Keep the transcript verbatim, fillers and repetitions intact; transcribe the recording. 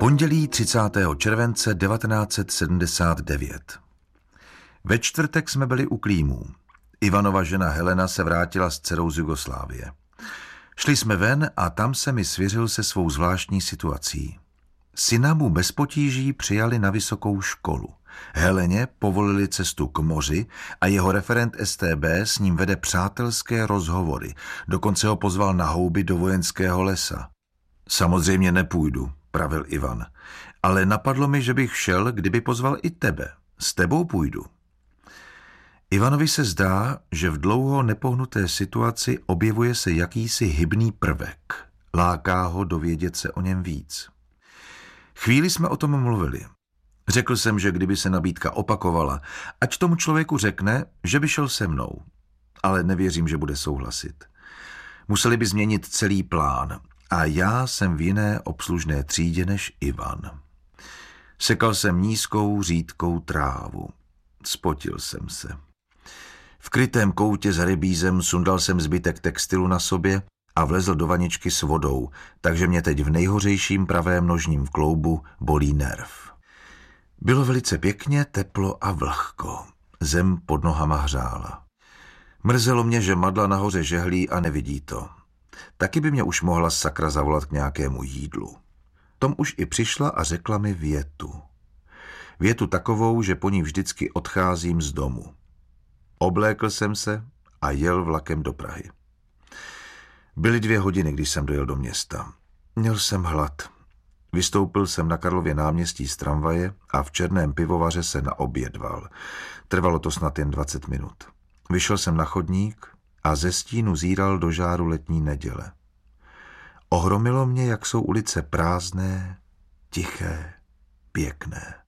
Pondělí třicátého července devatenáct set sedmdesát devět. Ve čtvrtek jsme byli u Klímů. Ivanova žena Helena se vrátila s dcerou z Jugoslávie. Šli jsme ven a tam se mi svěřil se svou zvláštní situací. Syna mu bez potíží přijali na vysokou školu. Heleně povolili cestu k moři a jeho referent S T B s ním vede přátelské rozhovory. Dokonce ho pozval na houby do vojenského lesa. Samozřejmě nepůjdu, pravil Ivan, ale napadlo mi, že bych šel, kdyby pozval i tebe. S tebou půjdu. Ivanovi se zdá, že v dlouho nepohnuté situaci objevuje se jakýsi hybný prvek. Láká ho dovědět se o něm víc. Chvíli jsme o tom mluvili. Řekl jsem, že kdyby se nabídka opakovala, ať tomu člověku řekne, že by šel se mnou. Ale nevěřím, že bude souhlasit. Museli by změnit celý plán. A já jsem v jiné obslužné třídě než Ivan. Sekal jsem nízkou, řídkou trávu. Spotil jsem se. V krytém koutě za rybízem sundal jsem zbytek textilu na sobě a vlezl do vaničky s vodou, takže mě teď v nejhořejším pravém nožním kloubu bolí nerv. Bylo velice pěkně, teplo a vlhko. Zem pod nohama hřála. Mrzelo mě, že Madla nahoře žehlí a nevidí to. Taky by mě už mohla sakra zavolat k nějakému jídlu. Tom už i přišla a řekla mi větu. Větu takovou, že po ní vždycky odcházím z domu. Oblékl jsem se a jel vlakem do Prahy. Byly dvě hodiny, když jsem dojel do města. Měl jsem hlad. Vystoupil jsem na Karlově náměstí z tramvaje a v černém pivovaře se naobědval. Trvalo to snad jen dvacet minut. Vyšel jsem na chodník a ze stínu zíral do žáru letní neděle. Ohromilo mě, jak jsou ulice prázdné, tiché, pěkné.